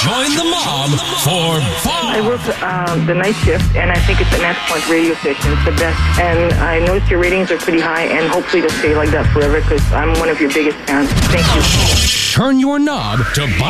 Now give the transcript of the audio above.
Join the mob for I Bob. work the night shift, and I think it's an excellent radio station. It's the best. And I noticed your ratings are pretty high, and hopefully they'll stay like that forever because I'm one of your biggest fans. Thank you. Turn your knob to Bob.